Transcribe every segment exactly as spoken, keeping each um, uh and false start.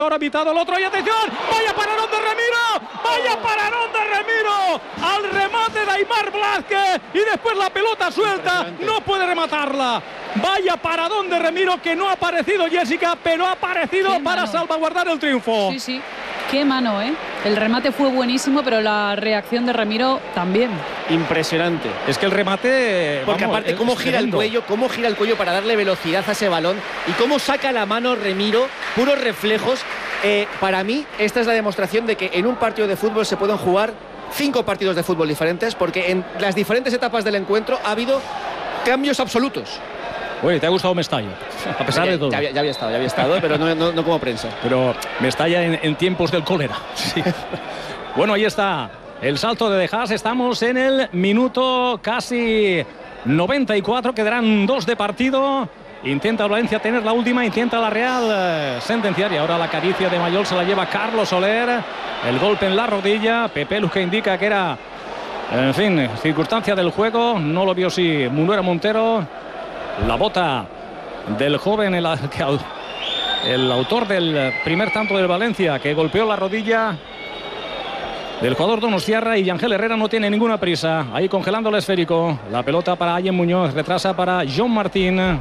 Ahora pitado el otro y atención, vaya pararón de Remiro, vaya pararón de Remiro, al remate de Aimar Blázquez y después la pelota suelta, no puede rematarla. Vaya paradón de Remiro, que no ha aparecido Jessica, pero ha aparecido para salvaguardar el triunfo. Sí, sí, qué mano, ¿eh? El remate fue buenísimo, pero la reacción de Remiro también. Impresionante. Es que el remate... Porque vamos, aparte, cómo gira tremendo. el cuello, cómo gira el cuello para darle velocidad a ese balón y cómo saca la mano Remiro, puros reflejos. Eh, para mí, esta es la demostración de que en un partido de fútbol se pueden jugar cinco partidos de fútbol diferentes, porque en las diferentes etapas del encuentro ha habido cambios absolutos. Oye, ¿te ha gustado Mestalla? A pesar ya, de todo. Ya, ya había estado, ya había estado, pero no, no, no como prensa. Pero Mestalla en, en tiempos del cólera. Sí. Bueno, ahí está el salto de De Haas. Estamos en el minuto casi noventa y cuatro. Quedarán dos de partido. Intenta Valencia tener la última, intenta la Real eh, sentenciar. Y ahora la caricia de Mayol se la lleva Carlos Soler. El golpe en la rodilla. Pepe Luz, que indica que era, en fin, circunstancia del juego. No lo vio si Munuera Montero. La bota del joven, el, el autor del primer tanto del Valencia, que golpeó la rodilla del jugador donostiarra, y Ángel Herrera no tiene ninguna prisa. Ahí congelando el esférico. La pelota para Allen Muñoz, retrasa para John Martín.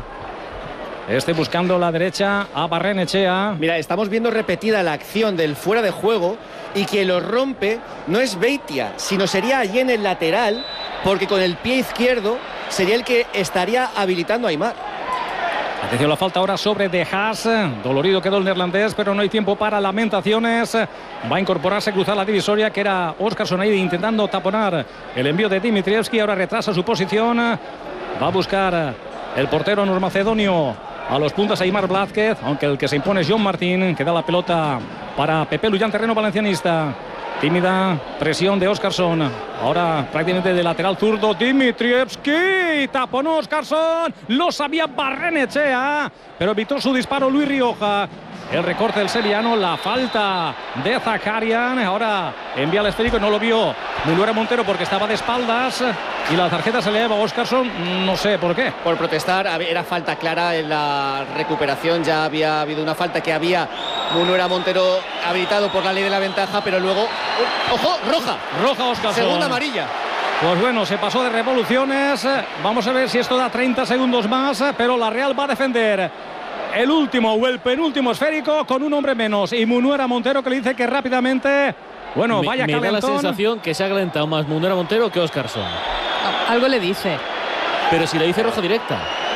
Este buscando la derecha a Barrenechea. Mira, estamos viendo repetida la acción del fuera de juego, y quien lo rompe no es Beitia, sino sería Allen el lateral, porque con el pie izquierdo sería el que estaría habilitando a Aimar. Atención, la falta ahora sobre De Haas. Dolorido quedó el neerlandés, pero no hay tiempo para lamentaciones. Va a incorporarse, cruzar la divisoria, que era Óscarsson ahí intentando taponar el envío de Dimitrievski. Ahora retrasa su posición. Va a buscar el portero normacedonio a los puntas a Aimar Blázquez, aunque el que se impone es John Martín, que da la pelota para Pepe Luyan, terreno valencianista. Tímida presión de Óscarsson. Ahora prácticamente de lateral zurdo Dimitrievski. Taponó Óscarsson. Lo sabía Barrenechea, pero evitó su disparo Luis Rioja. El recorte del sevillano. La falta de Zakarian. Ahora envía el esférico y no lo vio Munuera Montero porque estaba de espaldas. Y la tarjeta se le lleva a Óscarsson. No sé por qué. Por protestar. Era falta clara en la recuperación. Ya había habido una falta que había Munuera Montero habilitado por la ley de la ventaja, pero luego... ¡Ojo! ¡Roja! Roja Óscarsson. Segunda amarilla. Pues bueno, se pasó de revoluciones. Vamos a ver si esto da treinta segundos más, pero la Real va a defender el último o el penúltimo esférico con un hombre menos. Y Munuera Montero, que le dice que rápidamente... Bueno, me, vaya me calentón. da la sensación que se ha calentado más Munuera Montero que Óscarsson. Algo le dice. Pero si le dice roja directa.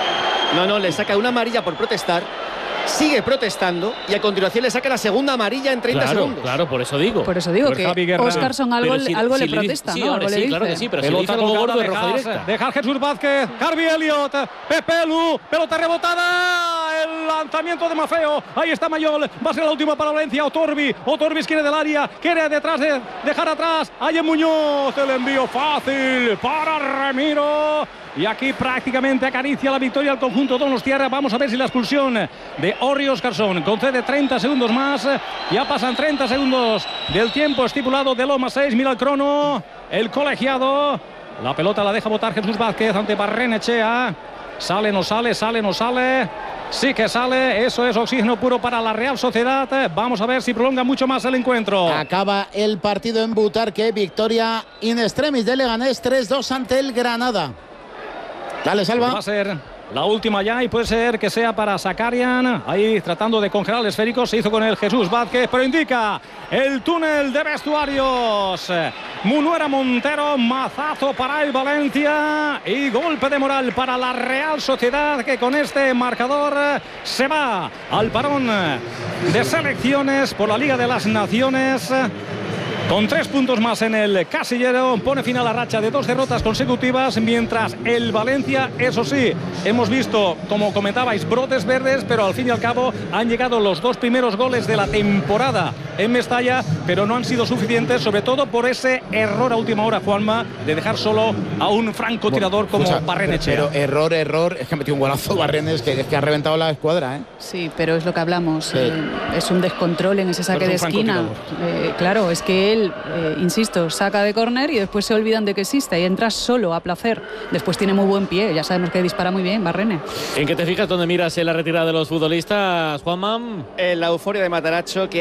No, no, le saca una amarilla por protestar. Sigue protestando y a continuación le saca la segunda amarilla en treinta claro, segundos. Claro, por eso digo. Por eso digo pues que Óscarsson algo, si, algo si le protesta, sí, ¿no? Ahora, algo sí, le dice. claro que sí, pero pelota si le dice algo gordo de roja Haas, directa. Deja Jesús Vázquez, Harvey Elliott, Pepe Lu, pelota rebotada, el lanzamiento de Mafeo, ahí está Mayol, va a ser la última para Valencia. Otorbi, Otorbi quiere del área, quiere detrás de dejar atrás, Allen Muñoz, el envío fácil para Remiro. Y aquí prácticamente acaricia la victoria al conjunto donostiarra. Vamos a ver si la expulsión de Orri Óscarsson concede treinta segundos más. Ya pasan treinta segundos del tiempo estipulado de Loma seis. Mira el crono, el colegiado. La pelota la deja botar Jesús Vázquez ante Barrenechea. Sale, no sale, sale, no sale. Sí que sale, eso es oxígeno puro para la Real Sociedad. Vamos a ver si prolonga mucho más el encuentro. Acaba el partido en Butarque. Victoria in extremis de Leganés tres dos ante el Granada. Dale, Salva. Va a ser la última ya y puede ser que sea para Zakarian. Ahí tratando de congelar el esférico. Se hizo con el Jesús Vázquez, pero indica el túnel de vestuarios. Munuera Montero, mazazo para el Valencia y golpe de moral para la Real Sociedad, que con este marcador se va al parón de selecciones por la Liga de las Naciones. Con tres puntos más en el casillero, pone fin a la racha de dos derrotas consecutivas, mientras el Valencia, eso sí, hemos visto, como comentabais, brotes verdes, pero al fin y al cabo han llegado los dos primeros goles de la temporada en Mestalla, pero no han sido suficientes, sobre todo por ese error a última hora, Juanma, de dejar solo a un francotirador bueno, como Barrenechea. Pero error, error, es que ha metido un golazo Barrenes, que es que ha reventado la escuadra, ¿eh? Sí, pero es lo que hablamos, sí. eh, es un descontrol en ese saque de esquina. Eh, claro, es que él, eh, insisto, saca de córner y después se olvidan de que existe y entra solo a placer. Después tiene muy buen pie, ya sabemos que dispara muy bien Barrene. ¿En qué te fijas, dónde miras en la retirada de los futbolistas, Juanma? En la euforia de Matarazzo, que